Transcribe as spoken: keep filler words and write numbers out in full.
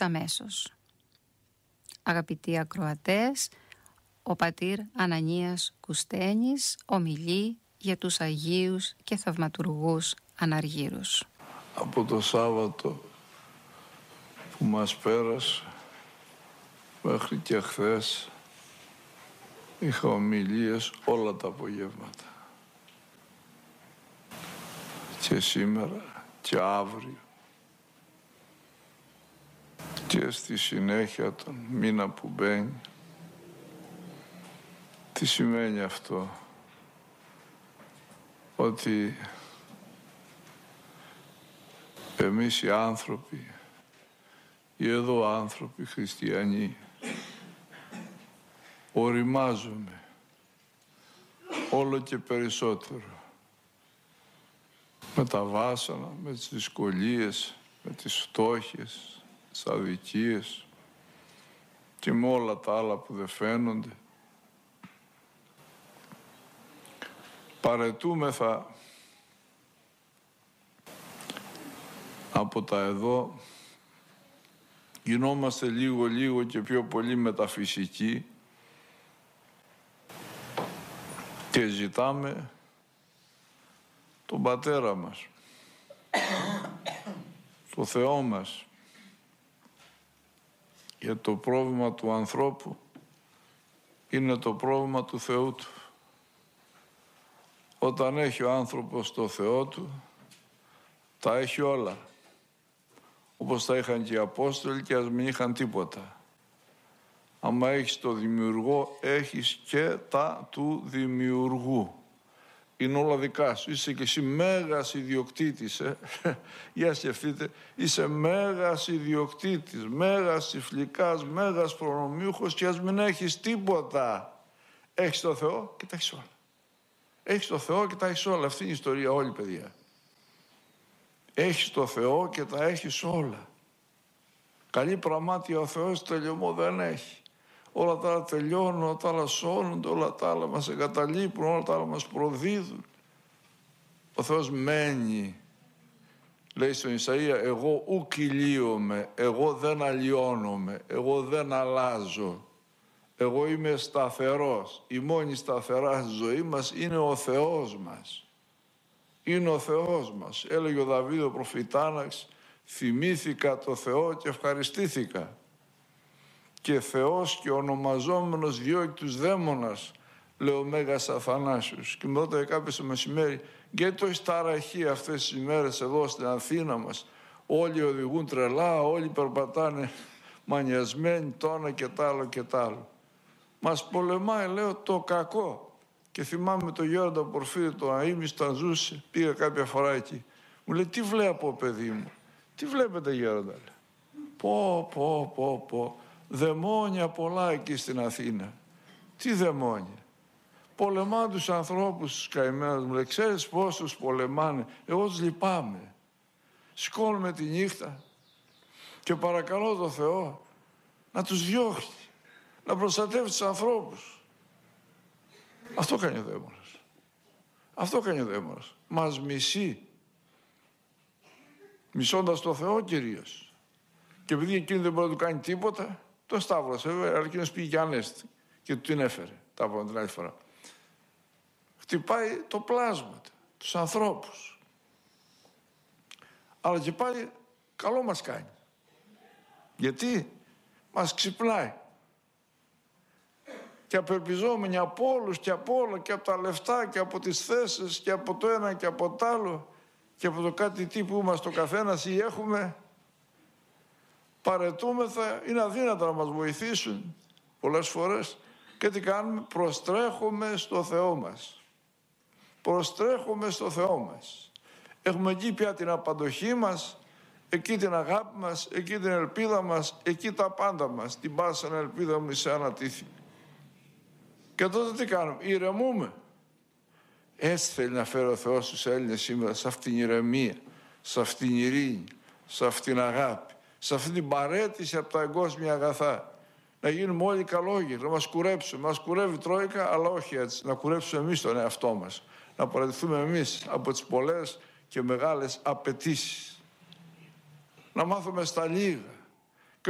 αμέσως. Αγαπητοί ακροατές, ο πατήρ Ανανίας Κουστένης ομιλεί για τους Αγίους και Θαυματουργούς Αναργύρους. Από το Σάββατο που μας πέρασε μέχρι και χθες είχα ομιλίες όλα τα απογεύματα. Και σήμερα και αύριο και στη συνέχεια τον μήνα που μπαίνει. Τι σημαίνει αυτό? Ότι εμείς οι άνθρωποι, οι εδώ άνθρωποι χριστιανοί, οριμάζουμε όλο και περισσότερο με τα βάσανα, με τις δυσκολίες, με τις φτώχειες, τις αδικίες και με όλα τα άλλα που δεν φαίνονται. Παρετούμεθα από τα εδώ, γινόμαστε λίγο λίγο και πιο πολύ μεταφυσικοί και ζητάμε τον Πατέρα μας, το Θεό μας. Γιατί το πρόβλημα του ανθρώπου είναι το πρόβλημα του Θεού του. Όταν έχει ο άνθρωπος το Θεό του, τα έχει όλα. Όπως τα είχαν και οι Απόστολοι και ας μην είχαν τίποτα. Άμα έχεις το δημιουργό, έχεις και τα του δημιουργού. Είναι όλα δικά σου. Είσαι και εσύ μέγας ιδιοκτήτης. Ε? Για σκεφτείτε, είσαι μέγας ιδιοκτήτης, μέγας τυφλικάς, μέγας προνομιούχος και ας μην έχεις τίποτα. Έχεις το Θεό και τα έχεις όλα. Έχεις το Θεό και τα έχεις όλα. Αυτή είναι η ιστορία όλη, παιδιά. Έχεις το Θεό και τα έχεις όλα. Καλή πραμάτια ο Θεός τελειωμό δεν έχει. Όλα τα άλλα τελειώνουν, όλα τα άλλα σώνονται, όλα τα άλλα μας εγκαταλείπουν, όλα τα άλλα μας προδίδουν. Ο Θεός μένει. Λέει στον Ισαΐα, εγώ ου κυλίομαι, εγώ δεν αλλοιώνομαι, εγώ δεν αλλάζω. Εγώ είμαι σταθερός. Η μόνη σταθερά στη ζωή μας είναι ο Θεός μας. Είναι ο Θεός μας. Έλεγε ο Δαβίδ ο προφητάναξ, θυμήθηκα το Θεό και ευχαριστήθηκα. Και Θεός και ονομαζόμενος διώκει τους δαίμονας, λέει ο Μέγας Αθανάσιος. Και με ρωτάει κάποιος το μεσημέρι, γιατί το έχεις ταραχή αυτές τις ημέρες εδώ στην Αθήνα μας? Όλοι οδηγούν τρελά, όλοι περπατάνε μανιασμένοι, το ένα και τ' άλλο και τ' άλλο. Μας πολεμάει, λέω, το κακό. Και θυμάμαι το Γέροντα Πορφύριο, το Αΐμις, όταν ζούσε, πήγα κάποια φορά εκεί. Μου λέει, τι βλέπω, παιδί μου? Τι βλέπετε, Γέροντα? Πω, πω, πω, πω. Δαιμόνια πολλά εκεί στην Αθήνα. Τι δαιμόνια? Πολεμάνε τους ανθρώπους, τους καημένους. Μου λέει, ξέρεις πόσους πολεμάνε? Εγώ τους λυπάμαι. Σηκώνουμε τη νύχτα και παρακαλώ το Θεό να τους διώχνει, να προστατεύει τους ανθρώπους. Αυτό κάνει ο δαίμονας. Αυτό κάνει ο δαίμονας. Μας μισεί. Μισώντας το Θεό κυρίως. Και επειδή εκείνη δεν μπορεί να του κάνει τίποτα, τον σταύρωσε βέβαια, αλλά εκείνος πήγε και ανέστη και του την έφερε. Τα είπαμε την άλλη φορά. Χτυπάει το πλάσμα, τους ανθρώπους. Αλλά και πάλι καλό μας κάνει. Γιατί μας ξυπνάει. Και απελπιζόμενοι από όλους και από όλα και από τα λεφτά και από τις θέσεις και από το ένα και από το άλλο και από το κάτι τι που είμαστε ο καθένας ή έχουμε, παρετούμεθα, είναι αδύνατα να μας βοηθήσουν πολλές φορές και τι κάνουμε? Προστρέχουμε στο Θεό μας. Προστρέχουμε στο Θεό μας. Έχουμε εκεί πια την απαντοχή μας, εκεί την αγάπη μας, εκεί την ελπίδα μας, εκεί τα πάντα μας. Την πάσανα ελπίδα μου σε ανατήθη. Και τότε τι κάνουμε? Ηρεμούμε. Έτσι θέλει να φέρει ο Θεός στους Έλληνες σήμερα, σε αυτήν την ηρεμία, σε αυτήν την ειρήνη, σε αυτήν την αγάπη, σε αυτήν την παρέτηση από τα εγκόσμια αγαθά. Να γίνουμε όλοι καλόγεροι, να μας κουρέψουμε. Μας κουρεύει η Τρόικα, αλλά όχι έτσι. Να κουρέψουμε εμείς τον εαυτό μας. Να παραιτηθούμε εμείς από τις πολλές και μεγάλες απαιτήσεις. Να μάθουμε στα λίγα.